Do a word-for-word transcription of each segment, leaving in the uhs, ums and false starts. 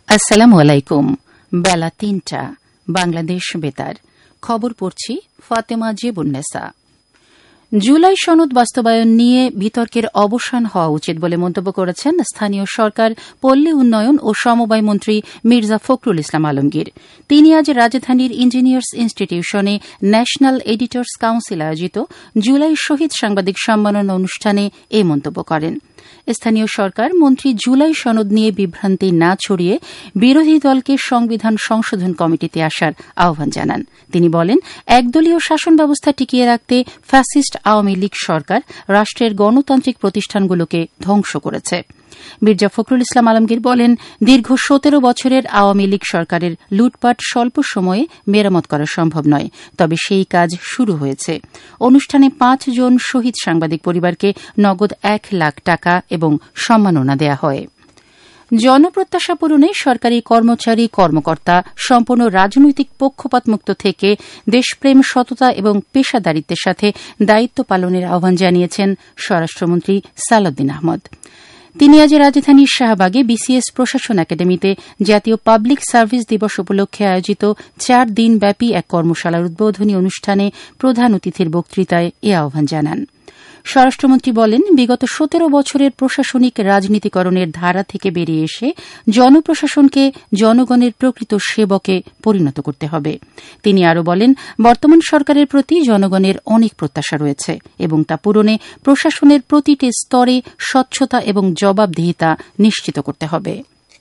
আসসালামু আলাইকুম। বেলা তিনটা, বাংলাদেশ বেতার। খবর পড়ছি ফাতেমা জেবুন্নেসা। জুলাই সনদ বাস্তবায়ন নিয়ে বিতর্কের অবসান হওয়া উচিত বলে মন্তব্য করেছেন স্থানীয় সরকার, পল্লী উন্নয়ন ও সমবায় মন্ত্রী মির্জা ফখরুল ইসলাম আলমগীর। তিনি আজ রাজধানীর ইঞ্জিনিয়ার্স ইনস্টিটিউশনে ন্যাশনাল এডিটর্স কাউন্সিল আয়োজিত জুলাই শহীদ সাংবাদিক সম্মাননা অনুষ্ঠানে এই মন্তব্য করেন। স্থানীয় সরকার মন্ত্রী জুলাই সনদ নিয়ে বিভ্রান্তি না ছড়িয়ে বিরোধী দলকে সংবিধান সংশোধন কমিটিতে আসার আহ্বান জানান। তিনি বলেন, একদলীয় শাসন ব্যবস্থা টিকিয়ে রাখতে ফ্যাসিস্ট আওয়ামী লীগ সরকার রাষ্ট্রের গণতান্ত্রিক প্রতিষ্ঠানগুলোকে ধ্বংস করেছে। মির্জা ফখরুল ইসলাম আলমগীর বলেন, দীর্ঘ সতেরো বছরের আওয়ামী লীগ সরকারের লুটপাট স্বল্প সময়ে মেরামত করা সম্ভব নয়, তবে সেই কাজ শুরু হয়েছে। অনুষ্ঠানে পাঁচ জন শহীদ সাংবাদিক পরিবারকে নগদ এক লাখ টাকা এবং সম্মাননা দেয়া হয়। জনপ্রত্যাশা পূরণে সরকারি কর্মচারী কর্মকর্তা সম্পূর্ণ রাজনৈতিক পক্ষপাতমুক্ত থেকে দেশপ্রেম, সততা এবং পেশাদারিত্বের সাথে দায়িত্ব পালনের আহ্বান জানিয়েছেন স্বরাষ্ট্রমন্ত্রী সালাউদ্দিন আহমদ। তিনি আজ রাজধানীর শাহবাগে বিসিএস প্রশাসন একাডেমিতে জাতীয় পাবলিক সার্ভিস দিবস উপলক্ষে আয়োজিত চার দিনব্যাপী এক কর্মশালার উদ্বোধনী অনুষ্ঠানে প্রধান অতিথির বক্তৃতায় এ আহ্বান জানান। স্বরাষ্ট্রমন্ত্রী বলেন, বিগত সতেরো বছরের প্রশাসনিক রাজনীতিকরণের ধারা থেকে বেরিয়ে এসে জনপ্রশাসনকে জনগণের প্রকৃত সেবকে পরিণত করতে হবে। তিনি আরও বলেন, বর্তমান সরকারের প্রতি জনগণের অনেক প্রত্যাশা রয়েছে এবং তা পূরণে প্রশাসনের প্রতিটি স্তরে স্বচ্ছতা এবং জবাবদিহিতা নিশ্চিত করতে হবে।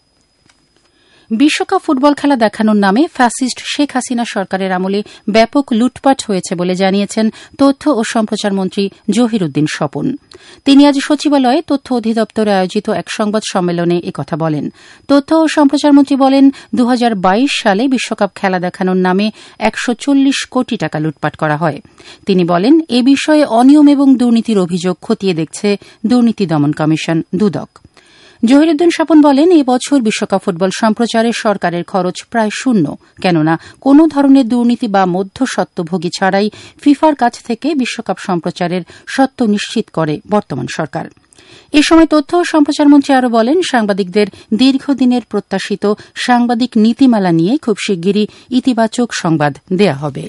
বিশ্বকাপ ফুটবল খেলা দেখানোর নামে ফ্যাসিস্ট শেখ হাসিনা সরকারের আমলে ব্যাপক লুটপাট হয়েছে বলে জানিয়েছেন তথ্য ও সম্প্রচার মন্ত্রী জহির উদ্দিন স্বপন। তিনি আজ সচিবালয়ে তথ্য অধিদপ্তরে আয়োজিত এক সংবাদ সম্মেলনে একথা বলেন। তথ্য ও সম্প্রচার মন্ত্রী বলেন, দু হাজার বাইশ সালে বিশ্বকাপ খেলা দেখানোর নামে একশো চল্লিশ কোটি টাকা লুটপাট করা হয়। তিনি বলেন, এ বিষয়ে অনিয়ম এবং দুর্নীতির অভিযোগ খতিয়ে দেখছে দুর্নীতি দমন কমিশন দুদক। জহিরুদ্দিন স্বপন বলেন, এ বছর বিশ্বকাপ ফুটবল সম্প্রচারে সরকারের খরচ প্রায় শূন্য, কেননা কোনো ধরনের দুর্নীতি বা মধ্যস্বত্বভোগী ছাড়াই ফিফার কাছ থেকে বিশ্বকাপ সম্প্রচারের সত্ত্ব নিশ্চিত করে বর্তমান সরকার। এ সময় তথ্য ও সম্প্রচার মন্ত্রী আরও বলেন, সাংবাদিকদের দীর্ঘদিনের প্রত্যাশিত সাংবাদিক নীতিমালা নিয়ে খুব শিগগিরই ইতিবাচক সংবাদ দেয়া হবে।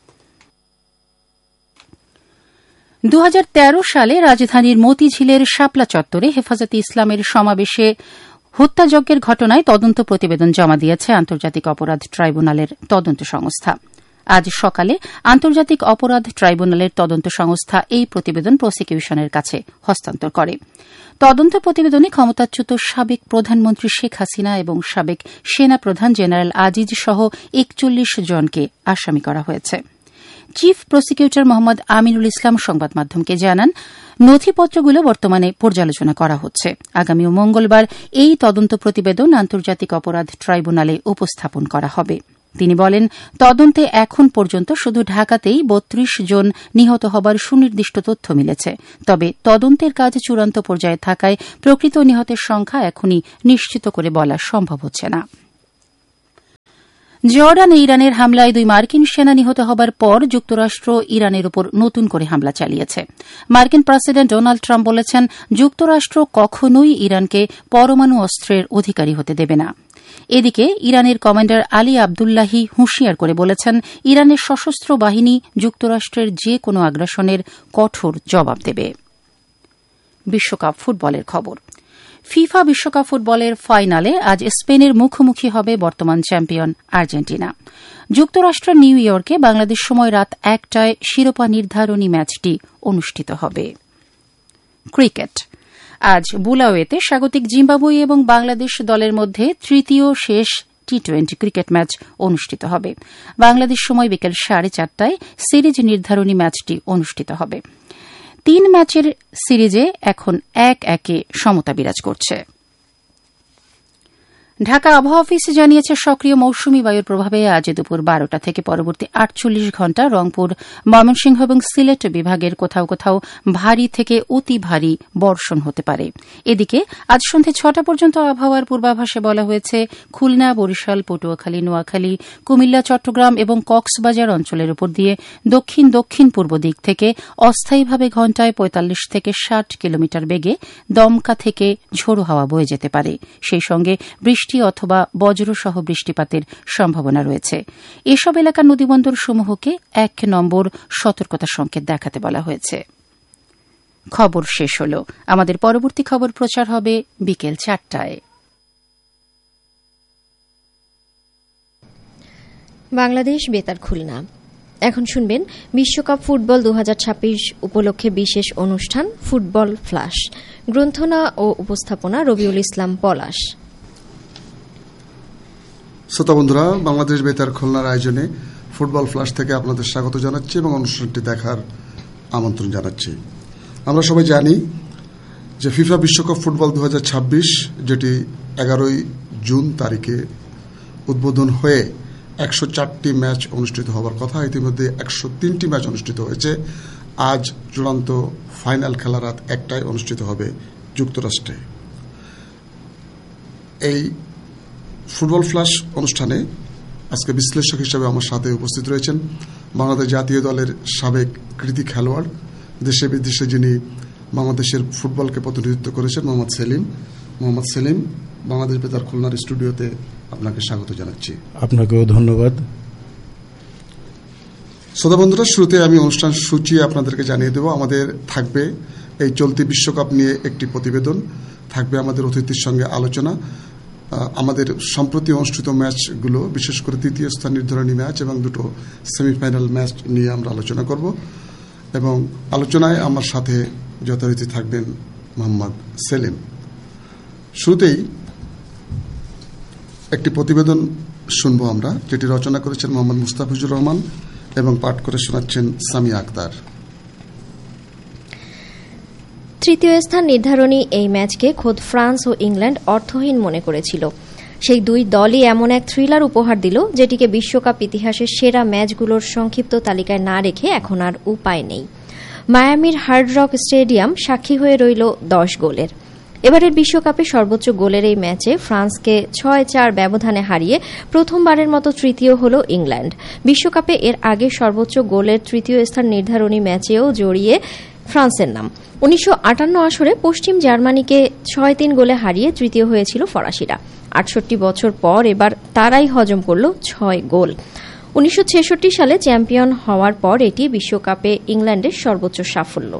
দু হাজার তেরো সালে রাজধানীর মতিঝিলের শাপলা চত্বরে হেফাজতে ইসলামের সমাবেশে হত্যাযজ্ঞের ঘটনায় তদন্ত প্রতিবেদন জমা দিয়েছে আন্তর্জাতিক অপরাধ ট্রাইব্যুনালের তদন্ত সংস্থা। আজ সকালে আন্তর্জাতিক অপরাধ ট্রাইব্যুনালের তদন্ত সংস্থা এই প্রতিবেদন প্রসিকিউশনের কাছে হস্তান্তর করে। তদন্ত প্রতিবেদনে ক্ষমতাচ্যুত সাবেক প্রধানমন্ত্রী শেখ হাসিনা এবং সাবেক সেনাপ্রধান জেনারেল আজিজ সহ একচল্লিশ জনকে আসামি করা হয়েছে। চিফ প্রসিকিউটর মোহাম্মদ আমিনুল ইসলাম সংবাদ মাধ্যমকে জানান, নথিপত্রগুলো বর্তমানে পর্যালোচনা করা হচ্ছে। আগামী মঙ্গলবার এই তদন্ত প্রতিবেদন আন্তর্জাতিক অপরাধ ট্রাইব্যুনালে উপস্থাপন করা হবে। তিনি বলেন, তদন্তে এখন পর্যন্ত শুধু ঢাকাতেই বত্রিশ জন নিহত হবার সুনির্দিষ্ট তথ্য মিলেছে। তবে তদন্তের কাজ চূড়ান্ত পর্যায়ে থাকায় প্রকৃত নিহতের সংখ্যা এখনই নিশ্চিত করে বলা সম্ভব হচ্ছে না। জর্ডানে ইরানের হামলায় দুই মার্কিন সেনা নিহত হবার পর যুক্তরাষ্ট্র ইরানের উপর নতুন করে হামলা চালিয়েছে। মার্কিন প্রেসিডেন্ট ডোনাল্ড ট্রাম্প বলেছেন, যুক্তরাষ্ট্র কখনোই ইরানকে পরমাণু অস্ত্রের অধিকারী হতে দেবে না। এদিকে ইরানের কমান্ডার আলী আবদুল্লাহি হুঁশিয়ার করে বলেছেন, ইরানের সশস্ত্র বাহিনী যুক্তরাষ্ট্রের যে কোনো আগ্রাসনের কঠোর জবাব দেবে। বিশ্বকাপ ফুটবলের খবর। ফিফা বিশ্বকাপ ফুটবলের ফাইনালে আজ স্পেনের মুখোমুখি হবে বর্তমান চ্যাম্পিয়ন আর্জেন্টিনা। যুক্তরাষ্ট্রের নিউ ইয়র্কে বাংলাদেশ সময় রাত একটায় শিরোপা নির্ধারণী ম্যাচটি অনুষ্ঠিত হবে। ক্রিকেট। আজ বুলাওয়েতে স্বাগতিক জিম্বাবুয়ে এবং বাংলাদেশ দলের মধ্যে তৃতীয় শেষ টি টোয়েন্টি ক্রিকেট ম্যাচ অনুষ্ঠিত হবে। বাংলাদেশ সময় বিকেল সাড়ে চারটায় সিরিজ নির্ধারণী ম্যাচটি অনুষ্ঠিত হবে। তিন ম্যাচের সিরিজে এখন এক একে সমতা বিরাজ করছে। ঢাকা আবহাওয়া অফিস জানিয়েছে, সক্রিয় মৌসুমী বায়ুর প্রভাবে আজ দুপুর বারোটা থেকে পরবর্তী আটচল্লিশ ঘণ্টা রংপুর, ময়মনসিংহ এবং সিলেট বিভাগের কোথাও কোথাও ভারী থেকে অতি ভারী বর্ষণ হতে পারে। এদিকে আজ সন্ধ্যে ছটা পর্যন্ত আবহাওয়ার পূর্বাভাসে বলা হয়েছে, খুলনা, বরিশাল, পটুয়াখালী, নোয়াখালী, কুমিল্লা, চট্টগ্রাম এবং কক্সবাজার অঞ্চলের উপর দিয়ে দক্ষিণ দক্ষিণ পূর্ব দিক থেকে অস্থায়ীভাবে ঘণ্টায় পঁয়তাল্লিশ থেকে ষাট কিলোমিটার বেগে দমকা থেকে ঝোড়ো হাওয়া বয়ে যেতে পারে। সেই সঙ্গে বৃষ্টি বৃষ্টি অথবা বজ্রসহ বৃষ্টিপাতের সম্ভাবনা রয়েছে। এসব এলাকার নদীবন্দর সমূহকে এক নম্বর সতর্কতা সংকেত দেখাতে বলা হয়েছে। খবর শেষ হল। আমাদের পরবর্তী খবর প্রচার হবে বিকেল চারটায়। বাংলাদেশ বেতার খুলনা। এখন শুনবেন বিশ্বকাপ ফুটবল দু হাজার ছাব্বিশ উপলক্ষে বিশেষ অনুষ্ঠান ফুটবল ফ্ল্যাশ। গ্রন্থনা ও উপস্থাপনা রবিউল ইসলাম পলাশ। শ্রোতা বন্ধুরা, বাংলাদেশ বেতার খুলনার আয়োজনে ফুটবল ফ্ল্যাশ থেকে আপনাদের স্বাগত জানাচ্ছি এবং অনুষ্ঠানটি দেখার আমন্ত্রণ জানাচ্ছি। আমরা সবাই জানি যে ফিফা বিশ্বকাপ ফুটবল দু হাজার ছাব্বিশ যেটি এগারোই জুন তারিখে উদ্বোধন হয়ে একশো চারটি ম্যাচ অনুষ্ঠিত হওয়ার কথা, ইতিমধ্যে একশো তিনটি ম্যাচ অনুষ্ঠিত হয়েছে। আজ চূড়ান্ত ফাইনাল খেলা রাত একটায় অনুষ্ঠিত হবে যুক্তরাষ্ট্রে। এই ফুটবল ফ্ল্যাশ অনুষ্ঠানে আজকে বিশ্লেষক হিসেবে আমার সাথে উপস্থিত রয়েছেন বাংলাদেশ জাতীয় দলের সাবেক কৃতি খেলোয়াড়, দেশে বিদেশে যিনি বাংলাদেশের ফুটবলকে প্রতিনিধিত্ব করেছেন, মোহাম্মদ সেলিম। মোহাম্মদ সেলিম, বাংলাদেশ বেতার খুলনার স্টুডিওতে আপনাকে স্বাগত জানাচ্ছি। আপনাকেও ধন্যবাদ। শ্রোতা বন্ধুরা, শুরুতে আমি অনুষ্ঠান সূচি আপনাদেরকে জানিয়ে দেব। আমাদের থাকবে এই চলতি বিশ্বকাপ নিয়ে একটি প্রতিবেদন, থাকবে আমাদের অতিথির সঙ্গে আলোচনা, আমাদের সম্প্রতি অনুষ্ঠিত ম্যাচগুলো, বিশেষ করে তৃতীয় স্থান নির্ধারণী ম্যাচ এবং দুটো সেমিফাইনাল ম্যাচ নিয়ে আমরা আলোচনা করব। এবং আলোচনায় আমার সাথে যথারীতি থাকবেন মোহাম্মদ সেলিম। শুরুতেই একটি প্রতিবেদন শুনব আমরা, যেটি রচনা করেছেন মোহাম্মদ মুস্তাফিজুর রহমান এবং পাঠ করে শোনাচ্ছেন সামিয়া আক্তার। তৃতীয় স্থান নির্ধারণী এই ম্যাচকে খোদ ফ্রান্স ও ইংল্যান্ড অর্থহীন মনে করেছিল। সেই দুই দলই এমন এক থ্রিলার উপহার দিল, যেটিকে বিশ্বকাপ ইতিহাসের সেরা ম্যাচগুলোর সংক্ষিপ্ত তালিকায় না রেখে এখন আর উপায় নেই। মায়ামির হার্ড রক স্টেডিয়াম সাক্ষী হয়ে রইল দশ গোলের। এবারের বিশ্বকাপে সর্বোচ্চ গোলের এই ম্যাচে ফ্রান্সকে ছয় চার ব্যবধানে হারিয়ে প্রথমবারের মতো তৃতীয় হল ইংল্যান্ড। বিশ্বকাপে এর আগে সর্বোচ্চ গোলের তৃতীয় স্থান নির্ধারণী ম্যাচেও জড়িয়ে ফ্রান্সের নাম। উনিশশো আটান্ন আসরে পশ্চিম জার্মানিকে ছয় তিন গোলে হারিয়ে তৃতীয় হয়েছিল ফরাসিরা। আটষট্টি বছর পর এবার তারাই হজম করল ছয় গোল। উনিশশো ছেষট্টি সালে চ্যাম্পিয়ন হওয়ার পর এটি বিশ্বকাপে ইংল্যান্ডের সর্বোচ্চ সাফল্য।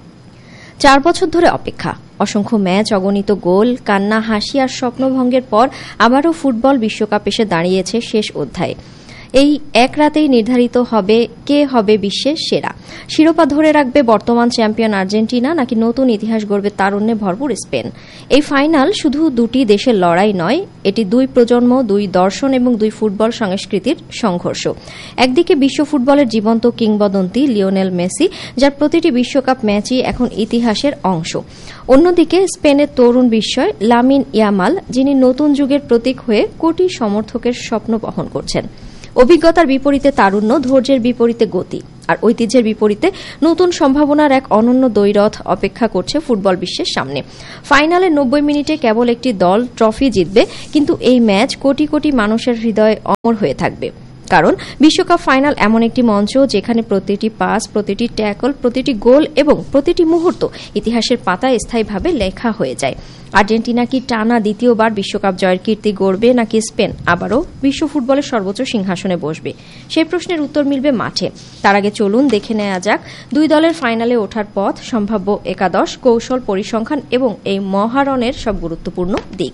চার বছর ধরে অপেক্ষা, অসংখ্য ম্যাচ, অগণিত গোল, কান্না, হাসি আর স্বপ্নভঙ্গের পর আবারও ফুটবল বিশ্বকাপ এসে দাঁড়িয়েছে শেষ অধ্যায়ে। এই এক রাতেই নির্ধারিত হবে কে হবে বিশ্বের সেরা। শিরোপা ধরে রাখবে বর্তমান চ্যাম্পিয়ন আর্জেন্টিনা, নাকি নতুন ইতিহাস গড়বে তারুণ্যে ভরপুর স্পেন। এই ফাইনাল শুধু দুটি দেশের লড়াই নয়, এটি দুই প্রজন্ম, দুই দর্শন এবং দুই ফুটবল সংস্কৃতির সংঘর্ষ। একদিকে বিশ্ব ফুটবলের জীবন্ত কিংবদন্তি লিওনেল মেসি, যার প্রতিটি বিশ্বকাপ ম্যাচই এখন ইতিহাসের অংশ। অন্যদিকে স্পেনের তরুণ বিস্ময় লামিন ইয়ামাল, যিনি নতুন যুগের প্রতীক হয়ে কোটি সমর্থকের স্বপ্ন বহন করছেন। অভিজ্ঞতার বিপরীতে তারুণ্য, ধৈর্যের বিপরীতে গতি, আর ঐতিহ্যের বিপরীতে নতুন সম্ভাবনার এক অনন্য দ্বৈরথ অপেক্ষা করছে ফুটবল বিশ্বের সামনে। ফাইনালে নব্বই মিনিটে কেবল একটি দল ট্রফি জিতবে, কিন্তু এই ম্যাচ কোটি কোটি মানুষের হৃদয়ে অমর হয়ে থাকবে। কারণ বিশ্বকাপ ফাইনাল এমন একটি মঞ্চ যেখানে প্রতিটি পাস, প্রতিটি ট্যাকল, প্রতিটি গোল এবং প্রতিটি মুহূর্ত ইতিহাসের পাতায় স্থায়ীভাবে লেখা হয়ে যায়। আর্জেন্টিনা কি টানা দ্বিতীয়বার বিশ্বকাপ জয়ের কীর্তি গড়বে, নাকি স্পেন আবারও বিশ্ব ফুটবলের সর্বোচ্চ সিংহাসনে বসবে? সেই প্রশ্নের উত্তর মিলবে মাঠে। তার আগে চলুন দেখে নেওয়া যাক দুই দলের ফাইনালে ওঠার পথ, সম্ভাব্য একাদশ, কৌশল, পরিসংখ্যান এবং এই মহারণের সব গুরুত্বপূর্ণ দিক।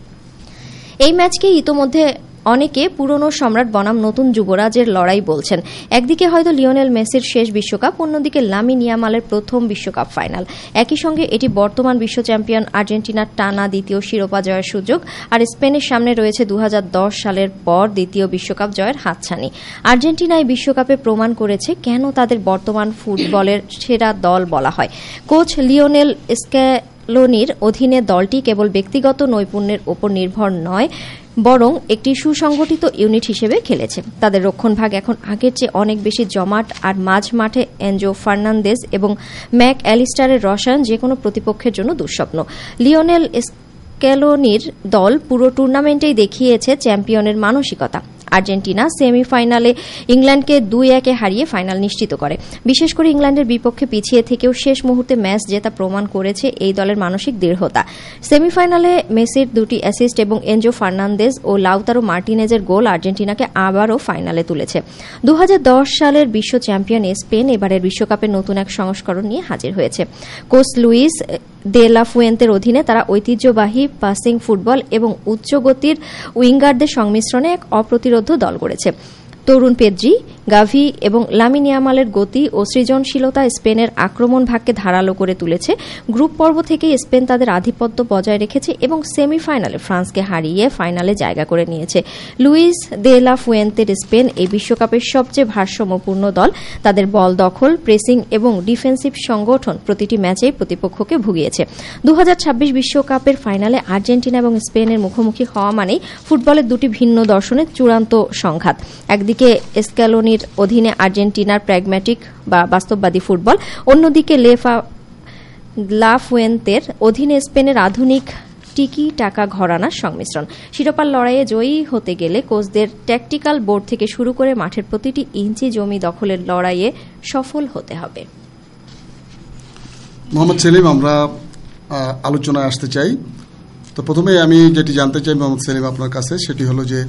এই ম্যাচকে ইতোমধ্যে অনেকে পুরনো সম্রাট বনাম নতুন যুবরাজের লড়াই বলছেন। একদিকে হয়তো লিওনেল মেসির শেষ বিশ্বকাপ, অন্যদিকে লামিন ইয়ামালের প্রথম বিশ্বকাপ ফাইনাল। একই সঙ্গে এটি বর্তমান বিশ্ব চ্যাম্পিয়ন আর্জেন্টিনার টানা দ্বিতীয় শিরোপা জয়ের সুযোগ, আর স্পেনের সামনে রয়েছে দু হাজার দশ সালের পর দ্বিতীয় বিশ্বকাপ জয়ের হাতছানি। আর্জেন্টিনা এই বিশ্বকাপে প্রমাণ করেছে কেন তাদের বর্তমান ফুটবলের সেরা দল বলা হয়। কোচ লিওনেল স্ক্যালোনির অধীনে দলটি কেবল ব্যক্তিগত নৈপুণ্যের ওপর নির্ভর নয়, বরং একটি সুসংগঠিত ইউনিট হিসেবে খেলেছে। তাদের রক্ষণভাগ এখন আগের চেয়ে অনেক বেশি জমাট, আর মাঝ মাঠে এনজো ফার্নান্দেজ এবং ম্যাক অ্যালিস্টারের রসায়ন যে কোনো প্রতিপক্ষের জন্য দুঃস্বপ্ন। লিওনেল স্ক্যালোনির দল পুরো টুর্নামেন্টেই দেখিয়েছে চ্যাম্পিয়নের মানসিকতা। আর্জেন্টিনা সেমিফাইনালে ইংল্যান্ডকে দুই একে হারিয়ে ফাইনাল নিশ্চিত করে। বিশেষ করে ইংল্যান্ডের বিপক্ষে পিছিয়ে থেকেও শেষ মুহূর্তে ম্যাচ জেতা প্রমাণ করেছে এই দলের মানসিক দৃঢ়তা। সেমিফাইনালে মেসির দুটি অ্যাসিস্ট এবং এনজো ফার্নান্দেজ ও লাউতারো মার্টিনেজের গোল আর্জেন্টিনাকে আবারও ফাইনালে তুলেছে। দু হাজার দশ সালের বিশ্ব চ্যাম্পিয়ন স্পেন এবারের বিশ্বকাপের নতুন এক সংস্করণ নিয়ে হাজির হয়েছে। কোচ লুইস দে লা ফুয়েন্তের অধীনে তারা ঐতিহ্যবাহী পাসিং ফুটবল এবং উচ্চগতির উইঙ্গারদের সংমিশ্রণে এক অপ্রতিরোধ্য দল গড়েছে। তরুণ পেদ্রি, গাভি এবং লামিন ইয়ামালের গতি ও সৃজনশীলতা স্পেনের আক্রমণ ভাগকে ধারালো করে তুলেছে। গ্রুপ পর্ব থেকেই স্পেন তাদের আধিপত্য বজায় রেখেছে এবং সেমিফাইনালে ফ্রান্সকে হারিয়ে ফাইনালে জায়গা করে নিয়েছে। লুইস দে লা ফুয়েন্তের স্পেন এই বিশ্বকাপের সবচেয়ে ভারসাম্যপূর্ণ দল। তাদের বল দখল, প্রেসিং এবং ডিফেন্সিভ সংগঠন প্রতিটি ম্যাচেই প্রতিপক্ষকে ভুগিয়েছে। দু হাজার ছাব্বিশ বিশ্বকাপের ফাইনালে আর্জেন্টিনা এবং স্পেনের মুখোমুখি হওয়া মানেই ফুটবলের দুটি ভিন্ন দর্শনের চূড়ান্ত সংঘাত। একদিকে স্ক্যালোনির অধীনে আর্জেন্টিনার প্র্যাগম্যাটিক বা বাস্তববাদী ফুটবল, অন্যদিকে লা ফুয়েন্তের অধীনে স্পেনের আধুনিক টিকি টাকা ঘরানার সংমিশ্রণ। শিরোপার লড়াইয়ে জয়ী হতে গেলে কোচদের ট্যাকটিক্যাল বোর্ড থেকে শুরু করে মাঠের প্রতিটি ইঞ্চি জমি দখলের লড়াইয়ে সফল হতে হবে। মোহাম্মদ সেলিম, আমরা আলোচনায় আসতে চাই। তো প্রথমে আমি যেটি জানতে চাই মোহাম্মদ সেলিম আপনার কাছে, সেটি হলো যে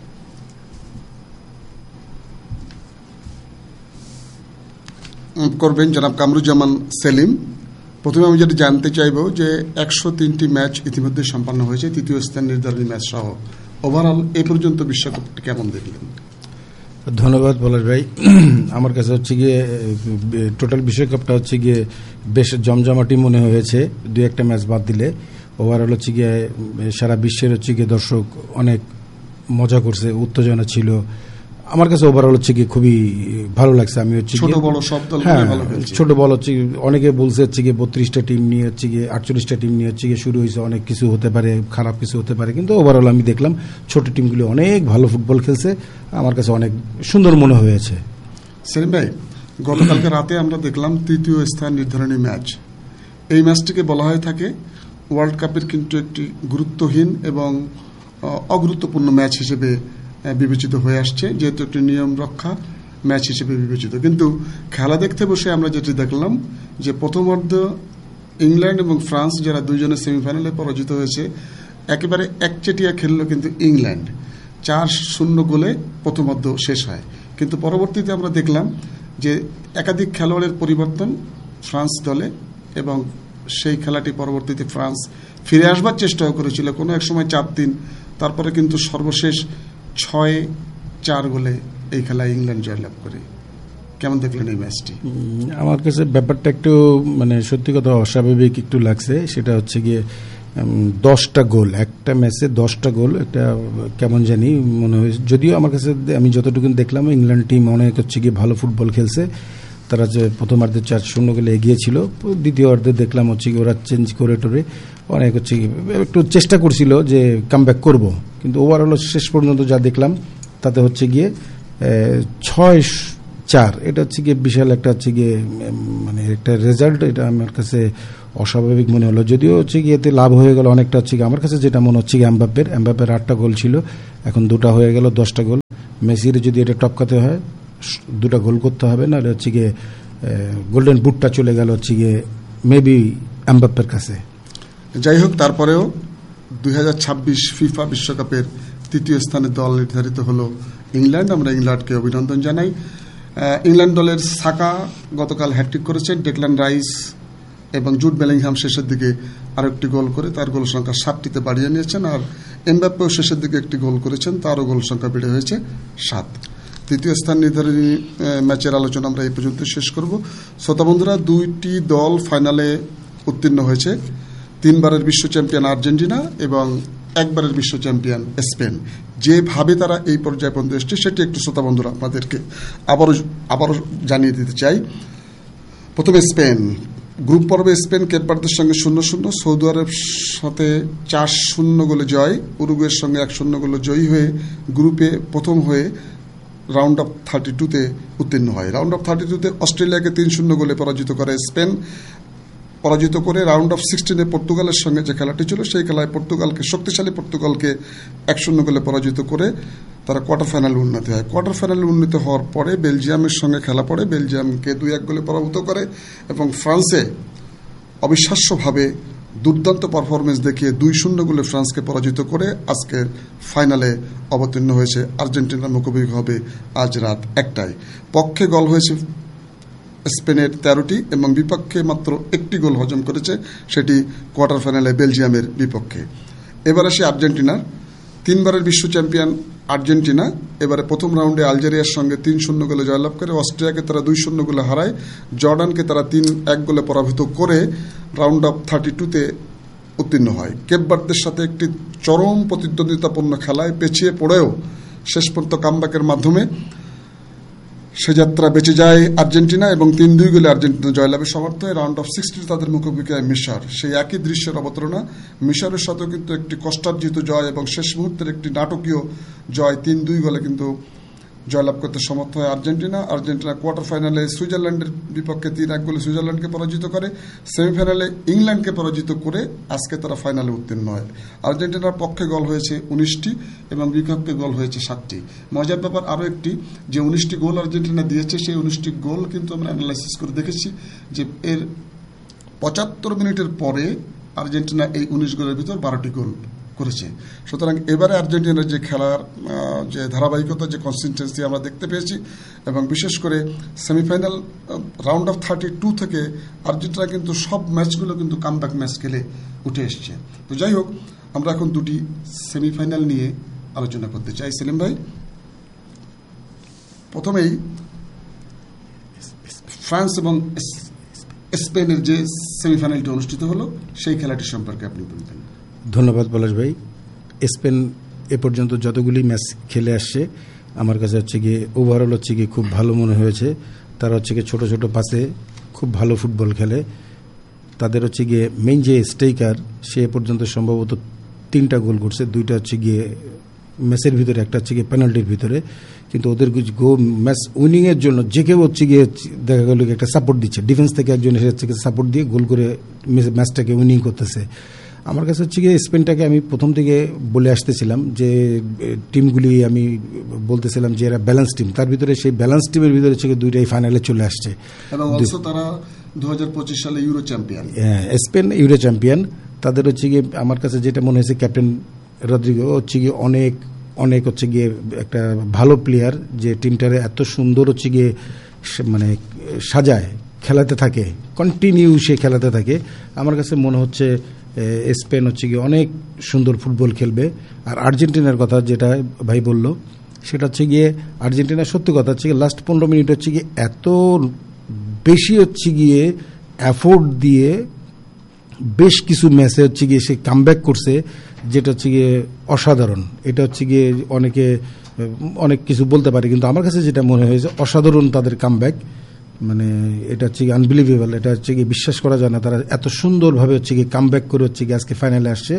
করবেন জনাব কামরুজ্জামান সেলিম। প্রথমে আমি যেটা জানতে চাইব যে একশো তিনটি ম্যাচ ইতিমধ্যে সম্পন্ন হয়েছে, তৃতীয় স্থান নির্ধারণী ম্যাচ সহ। ওভারঅল এই পর্যন্ত বিশ্বকাপটি কেমন দেখলেন? ধন্যবাদ পলাশ ভাই। আমার কাছে হচ্ছে গিয়ে টোটাল বিশ্বকাপটা হচ্ছে গিয়ে বেশ জমজমাটি মনে হয়েছে, দুই একটা ম্যাচ বাদ দিলে। ওভারঅল হচ্ছে গিয়ে সারা বিশ্বের হচ্ছে গিয়ে দর্শক অনেক মজা করছে, উত্তেজনা ছিল। আমার কাছে ওভারঅল হচ্ছে গিয়ে খুবই ভালো লাগছে। আমি হচ্ছে ছোট বড় সব দল ভালো খেলছে। ছোট বল হচ্ছে অনেকে বলছে হচ্ছে গিয়ে বত্রিশটা টিম নিয়ে হচ্ছে গিয়ে আটচল্লিশটা টিম নিয়ে হচ্ছে গিয়ে শুরু হয়েছে, অনেক কিছু হতে পারে, খারাপ কিছু হতে পারে, কিন্তু ওভারঅল আমি দেখলাম ছোট টিমগুলি অনেক ভালো ফুটবল খেলছে। আমার কাছে অনেক সুন্দর মনে হয়েছে। সেলিম ভাই, গতকালকে রাতে আমরা দেখলাম তৃতীয় স্থান নির্ধারণী ম্যাচ। এই ম্যাচটিকে বলা হয়ে থাকে ওয়ার্ল্ড কাপের কিন্তু একটি গুরুত্বহীন এবং অগুরুত্বপূর্ণ ম্যাচ হিসেবে বিবেচিত হয়ে আসছে, যেহেতু একটি নিয়ম রক্ষা ম্যাচ হিসেবে বিবেচিত। কিন্তু খেলা দেখতে বসে আমরা যেটি দেখলাম যে প্রথমার্ধ ইংল্যান্ড এবং ফ্রান্স, যারা দুইজনের সেমিফাইনালে পরাজিত হয়েছে, একেবারে একচেটিয়া খেললো কিন্তু ইংল্যান্ড। চার শূন্য গোলে প্রথমার্ধ শেষ হয়। কিন্তু পরবর্তীতে আমরা দেখলাম যে একাধিক খেলোয়াড়ের পরিবর্তন ফ্রান্স দলে, এবং সেই খেলাটি পরবর্তীতে ফ্রান্স ফিরে আসবার চেষ্টাও করেছিল কোনো এক সময় চার তিন, তারপরে কিন্তু সর্বশেষ ছয় চার গোলে এই খেলায় ইংল্যান্ড জয়লাভ করে। কেমন দেখলেন এই ম্যাচটি? আমার কাছে ব্যাপারটা একটু মানে সত্যি কথা অস্বাভাবিক একটু লাগছে। সেটা হচ্ছে গিয়ে দশটা গোল একটা ম্যাচে, দশটা গোল, একটা কেমন জানি মনে হয়েছে। যদিও আমার কাছে আমি যতটুকু দেখলাম ইংল্যান্ড টিম অনেক হচ্ছে গিয়ে ভালো ফুটবল খেলছে। তারা যে প্রথমার্ধে চার শূন্য গোলে এগিয়েছিল, দ্বিতীয় অর্ধে দেখলাম হচ্ছে কি ওরা চেঞ্জ করে টোরে অনেক হচ্ছে কি একটু চেষ্টা করছিল যে কামব্যাক করব, কিন্তু ওভারঅল শেষ পর্যন্ত যা দেখলাম তাতে হচ্ছে গিয়ে ছয় চার, এটা হচ্ছে গিয়ে বিশাল একটা হচ্ছে গিয়ে মানে একটা রেজাল্ট। এটা আমার কাছে অস্বাভাবিক মনে হলো। যদিও হচ্ছে গিয়ে এতে লাভ হয়ে গেল অনেকটা হচ্ছে গিয়ে আমার কাছে যেটা মনে হচ্ছে গিয়ে এমবাপ্পের এমবাপ্পের আটটা গোল ছিল, এখন দুটা হয়ে গেল, দশটা গোল। মেসির যদি এটা টপকাতে হয় দুটা গোল করতে হবে, নাহলে হচ্ছে গিয়ে গোল্ডেন বুটটা চলে গেল হচ্ছে গিয়ে মেবি এমবাপ্পের কাছে। যাই হোক, তারপরেও দুই হাজার ছাব্বিশ ফিফা বিশ্বকাপের তৃতীয় স্থানে দল নির্ধারিত হলো ইংল্যান্ড। আমরা ইংল্যান্ডকে অভিনন্দন জানাই। ইংল্যান্ড দলের সাকা গতকাল হ্যাটট্রিক করেছেন, ডেকল্যান রাইস এবং জুড বেলিংহাম শেষের দিকে আরেকটি গোল করে তার গোল সংখ্যা সাতটিতে বাড়িয়ে নিয়েছেন, আর এমবাপ্পেও শেষের দিকে একটি গোল করেছেন, তারও গোল সংখ্যা বেড়ে হয়েছে সাত। তৃতীয় স্থান নির্ধারণী ম্যাচের আলোচনা আমরা এই পর্যন্ত শেষ করব। শ্রোতা বন্ধুরা, দুইটি দল ফাইনালে উত্তীর্ণ হয়েছে, তিনবারের বিশ্ব চ্যাম্পিয়ন আর্জেন্টিনা এবং একবারের বিশ্ব চ্যাম্পিয়ন স্পেন। যেভাবে তারা এই পর্যায়ে পর্যন্ত এসছে সেটি একটু শ্রোতা বন্ধুরা আপনাদেরকে আবারও আবারও জানিয়ে দিতে চাই। প্রথমে স্পেন গ্রুপ পর্বে স্পেন কেপ ভার্দের সঙ্গে শূন্য শূন্য, সৌদি আরবের সাথে চার শূন্য গোলে জয়, উরুগুয়ের সঙ্গে এক শূন্য গোলে জয়ী হয়ে গ্রুপে প্রথম হয়ে রাউন্ড অফ থার্টি টুতে উত্তীর্ণ হয়। রাউন্ড অফ থার্টি টুতে অস্ট্রেলিয়াকে তিন শূন্য গোলে পরাজিত করে স্পেন। পরাজিত করে রাউন্ড অফ সিক্সটিনে পর্তুগালের সঙ্গে যে খেলাটি ছিল সেই খেলায় পর্তুগালকে শক্তিশালী পর্তুগালকে এক শূন্য গোলে পরাজিত করে তারা কোয়ার্টার ফাইনালে উন্নীত হয়। কোয়ার্টার ফাইনালে উন্নীত হওয়ার পরে বেলজিয়ামের সঙ্গে খেলা পড়ে, বেলজিয়ামকে দুই এক গোলে পরাভূত করে এবং ফ্রান্সে অবিশ্বাস্যভাবে দুর্দান্ত পারফরমেন্স দেখিয়ে দুই শূন্য গোলে ফ্রান্সকে পরাজিত করে আজকের ফাইনালে অবতীর্ণ হয়েছে। আর্জেন্টিনার মুখোমুখি হবে আজ রাত একটায়। পক্ষে গোল হয়েছে স্পেনের তেরোটি এবং বিপক্ষে মাত্র একটি গোল হজম করেছে, সেটি কোয়ার্টার ফাইনালে বেলজিয়ামের বিপক্ষে। এবার আসে আর্জেন্টিনার। তিনবারের বিশ্ব চ্যাম্পিয়ন আর্জেন্টিনা এবারে প্রথম রাউন্ডে আলজেরিয়ার সঙ্গে তিন শূন্য গোলে জয়লাভ করে। অস্ট্রিয়াকে তারা দুই শূন্য গোলে হারায়। জর্ডানকে তারা তিন এক গোলে পরাভূত করে রাউন্ড অফ থার্টি টুতে উত্তীর্ণ হয়। কেপ ভার্দের সাথে একটি চরম প্রতিদ্বন্দ্বিতাপূর্ণ খেলায় পেছিয়ে পড়েও শেষ পর্যন্ত কামব্যাকের মাধ্যমে সে যাত্রা বেঁচে যায় আর্জেন্টিনা এবং তিন দুই গোলে আর্জেন্টিনা জয়লাভে সমর্থ হয়। রাউন্ড অফ সিক্সটি তাদের মুখোমুখি হয় মিশর। সেই একই দৃশ্যের অবতারণা। মিশরের সাথেও কিন্তু একটি কষ্টার্জিত জয় এবং শেষ মুহূর্তের একটি নাটকীয় জয়, তিন দুই গোলে কিন্তু জয়লাভ করতে সমর্থ হয় আর্জেন্টিনা। আর্জেন্টিনা কোয়ার্টার ফাইনালে সুইজারল্যান্ডের বিপক্ষে তিন এক গোলে সুইজারল্যান্ডকে পরাজিত করে। সেমিফাইনালে ইংল্যান্ডকে পরাজিত করে আজকে তারা ফাইনালে উত্তীর্ণ হয়। আর্জেন্টিনার পক্ষে গোল হয়েছে উনিশটি এবং বিপক্ষে গোল হয়েছে সাতটি। মজার ব্যাপার আরও একটি, যে উনিশটি গোল আর্জেন্টিনা দিয়েছে সেই উনিশটি গোল কিন্তু আমরা অ্যানালাইসিস করে দেখেছি যে এর পঁচাত্তর মিনিটের পরে আর্জেন্টিনা এই উনিশ গোলের ভিতর বারোটি গোল করেছে। সুতরাং এবারে আর্জেন্টিনার যে খেলার যে ধারাবাহিকতা, যে কনসিস্টেন্সি আমরা দেখতে পেয়েছি এবং বিশেষ করে semifinal round of thirty two থেকে আর্জেন্টিনা কিন্তু সব ম্যাচগুলো কিন্তু কামব্যাক ম্যাচ খেলে উঠে এসছে। তো যাই হোক, আমরা এখন দুটি সেমিফাইনাল নিয়ে আলোচনা করতে চাই। সেলিম ভাই, প্রথমেই ফ্রান্স এবং স্পেনের যে সেমিফাইনালটি অনুষ্ঠিত হলো সেই খেলাটি সম্পর্কে আপনি বলবেন। ধন্যবাদ পলাশ ভাই। স্পেন এ পর্যন্ত যতগুলি ম্যাচ খেলে আসছে আমার কাছে হচ্ছে গিয়ে ওভারঅল হচ্ছে গিয়ে খুব ভালো মনে হয়েছে। তারা হচ্ছে গিয়ে ছোটো ছোটো পাসে খুব ভালো ফুটবল খেলে। তাদের হচ্ছে গিয়ে মেইন যে স্ট্রাইকার সে পর্যন্ত সম্ভবত তিনটা গোল করছে, দুইটা হচ্ছে গিয়ে ম্যাচের ভিতরে, একটা হচ্ছে গিয়ে পেনাল্টির ভিতরে। কিন্তু ওদের গো ম্যাচ উইনিংয়ের জন্য যে কেউ হচ্ছে গিয়ে দেখা গেল একটা সাপোর্ট দিচ্ছে, ডিফেন্স থেকে একজন এসে হচ্ছে সাপোর্ট দিয়ে গোল করে ম্যাচটাকে উইনিং করতেছে। আমার কাছে হচ্ছে গিয়ে স্পেনটাকে আমি প্রথম থেকে বলে আসতেছিলাম যে টিমগুলি আমি বলতেছিলাম যে এরা ব্যালেন্স টিম, তার ভিতরে সেই ব্যালেন্স টিমের ভিতরে হচ্ছে দুইটাই ফাইনালে চলে আসছে এবং তারা দু হাজার পঁচিশ সালে ইউরো চ্যাম্পিয়ন। হ্যাঁ, স্পেন ইউরো চ্যাম্পিয়ন। তাদের হচ্ছে গিয়ে আমার কাছে যেটা মনে হয়েছে ক্যাপ্টেন রদ্রিগো হচ্ছে গিয়ে অনেক অনেক হচ্ছে গিয়ে একটা ভালো প্লেয়ার, যে টিমটারে এত সুন্দর হচ্ছে গিয়ে মানে সাজায়, খেলাতে থাকে, কন্টিনিউ সে খেলাতে থাকে। আমার কাছে মনে হচ্ছে স্পেন হচ্ছে গিয়ে অনেক সুন্দর ফুটবল খেলবে। আর আর্জেন্টিনার কথা যেটা ভাই বলল সেটা হচ্ছে গিয়ে আর্জেন্টিনার সত্যি কথা হচ্ছে গিয়ে লাস্ট পনেরো মিনিট হচ্ছে গিয়ে এত বেশি হচ্ছে গিয়ে এফোর্ট দিয়ে বেশ কিছু ম্যাচে হচ্ছে গিয়ে সে কামব্যাক করছে, যেটা হচ্ছে গিয়ে অসাধারণ। এটা হচ্ছে গিয়ে অনেকে অনেক কিছু বলতে পারে, কিন্তু আমার কাছে যেটা মনে হয়েছে অসাধারণ তাদের কামব্যাক। মানে এটা হচ্ছে গিয়ে আনবিলিভেবল, এটা হচ্ছে গিয়ে বিশ্বাস করা যায় না তারা এত সুন্দরভাবে হচ্ছে গিয়ে কামব্যাক করে হচ্ছে গিয়ে আজকে ফাইনালে আসছে।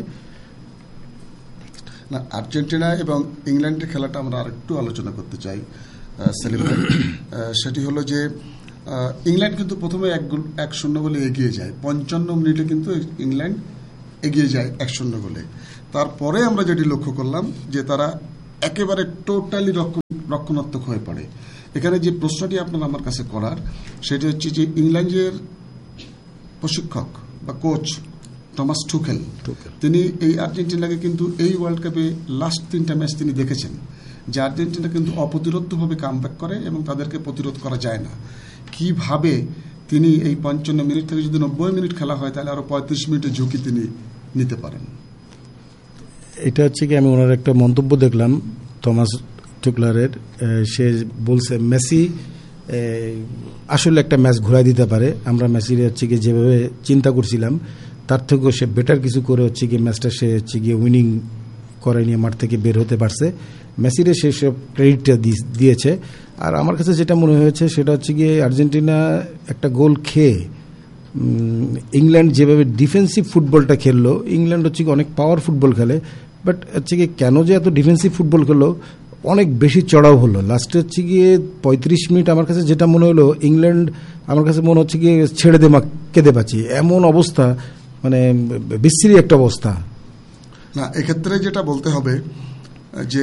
না, আর্জেন্টিনা এবং ইংল্যান্ডের খেলাটা আমরা আরেকটু আলোচনা করতে চাই সেলিম ভাই। সেটি হলো যে ইংল্যান্ড কিন্তু প্রথমে এক গোল এক শূন্য গোলে এগিয়ে যায়, পঞ্চান্ন মিনিটে কিন্তু ইংল্যান্ড এগিয়ে যায় এক শূন্য গোলে। তারপরে আমরা যেটি লক্ষ্য করলাম যে তারা একেবারে টোটালি রক্ষণাত্মক হয়ে পড়ে। এখানে যে প্রশ্নটি আপনার আমার কাছে করার সেটি হচ্ছে যে ইংল্যান্ডের প্রশিক্ষক বা কোচ টমাস টুখেল, তিনি এই আর্জেন্টিনাকে কিন্তু এই ওয়ার্ল্ড কাপে লাস্ট তিনটা ম্যাচ তিনি দেখেছেন যে আর্জেন্টিনা কিন্তু অপ্রতিরোধ্যভাবে কামব্যাক করে এবং তাদেরকে প্রতিরোধ করা যায় না। কিভাবে তিনি এই পঞ্চান্ন মিনিট থেকে যদি নব্বই মিনিট খেলা হয় তাহলে আরো পঁয়ত্রিশ মিনিটের ঝুঁকি তিনি নিতে পারেন। এটা হচ্ছে কি আমি ওনার একটা মন্তব্য দেখলাম থমাস টুকলারের, সে বলছে মেসি আসলে একটা ম্যাচ ঘুরাই দিতে পারে। আমরা মেসির হচ্ছে গিয়ে যেভাবে চিন্তা করছিলাম তার থেকেও সে বেটার কিছু করে হচ্ছে গিয়ে ম্যাচটা সে হচ্ছে গিয়ে উইনিং করে নিয়ে মাঠ থেকে বের হতে পারছে। মেসিরে সে সব ক্রেডিটটা দিয়েছে। আর আমার কাছে যেটা মনে হয়েছে সেটা হচ্ছে গিয়ে আর্জেন্টিনা একটা গোল খেয়ে ইংল্যান্ড যেভাবে ডিফেন্সিভ ফুটবলটা খেললো, ইংল্যান্ড হচ্ছে গিয়ে অনেক পাওয়ার ফুটবল খেলে, বাট হচ্ছে গিয়ে কেন যে এত ডিফেন্সিভ ফুটবল খেললো অনেক বেশি চড়াও হলো লাস্টে হচ্ছে গিয়ে পঁয়ত্রিশ মিনিট। আমার কাছে যেটা মনে হলো ইংল্যান্ড আমার কাছে মনে হচ্ছে গিয়ে ছেড়ে দে মা কেঁদে পাচ্ছি, এমন অবস্থা, মানে বিশ্রী একটা অবস্থা। না, এক্ষেত্রে যেটা বলতে হবে যে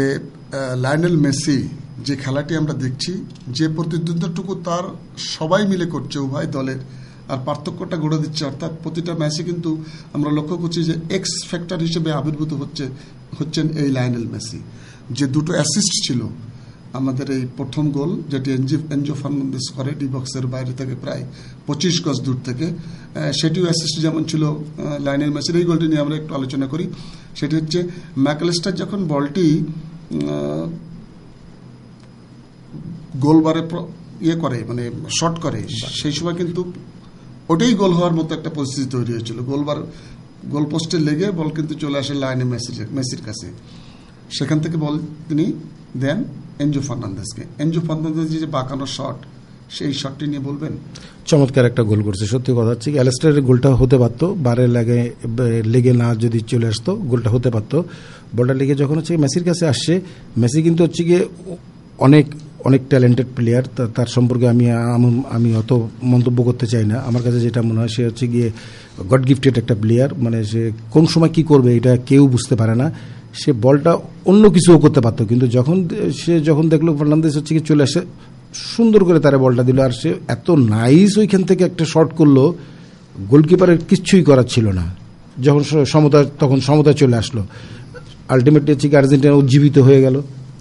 লায়নেল মেসি যে খেলাটি আমরা দেখছি, যে প্রতিদ্বন্দ্বিতাটুকু তার সবাই মিলে করছে উভয় দলের, আর পার্থক্যটা গড়ে দিচ্ছে, অর্থাৎ প্রতিটা ম্যাচে কিন্তু আমরা লক্ষ্য করছি যে এক্স ফ্যাক্টর হিসেবে আবির্ভূত হচ্ছে হচ্ছেন এই লায়নেল মেসি। যে দুটো অ্যাসিস্ট ছিল আমাদের এই প্রথম গোল, যেটি এনজো ফার্নান্দেজ করে ডি বক্সের বাইরে থেকে প্রায় পঁচিশ গজ দূর থেকে, সেটিও অ্যাসিস্ট যেমন ছিল লায়নেল মেসির। এই গোলটি নিয়ে আমরা একটু আলোচনা করি। সেটি হচ্ছে ম্যাকঅ্যালিস্টার যখন বলটি গোলবারে ইয়ে করে, মানে শট করে, সেই সময় কিন্তু ওটাই গোল হওয়ার মতো একটা পরিস্থিতি তৈরি হয়েছিল। গোলবার গোল পোস্টে লেগে বল কিন্তু চলে আসে লায়নেল মেসির মেসির কাছে। সেখান থেকে বল তিনি দেন এনজো ফার্নান্দেজকে। এনজো ফার্নান্দেজ যে বাঁকানো শট, সেই শটটি নিয়ে বলবেন। চমৎকার একটা গোল করছে, সত্যি কথা হচ্ছে কি অ্যালিস্টারের গোলটা হতে পারতো, বারে লাগে লেগে না যদি চলে আসতো গোলটা হতে পারতো। বলটা লেগে যখন হচ্ছে মেসির কাছে আসছে, মেসি কিন্তু হচ্ছে গিয়ে অনেক অনেক ট্যালেন্টেড প্লেয়ার, তার সম্পর্কে আমি আমি অত মন্তব্য করতে চাই না। আমার কাছে যেটা মনে হয় সে হচ্ছে গিয়ে গড গিফটেড একটা প্লেয়ার, মানে সে কোন সময় কি করবে এটা কেউ বুঝতে পারে না। সে বলটা অন্য কিছুও করতে পারতো, কিন্তু যখন সে যখন দেখলো ফার্নান্দেজ হচ্ছে কি চলে আসে, সুন্দর করে তারা বলটা দিল, আর সে এত নাইস ওইখান থেকে একটা শট করলো, গোলকিপারের কিচ্ছুই করার ছিল না। যখন সমতা তখন সমতা চলে আসলো, আলটিমেটলি হচ্ছে কি আর্জেন্টিনা উজ্জীবিত হয়ে গেল।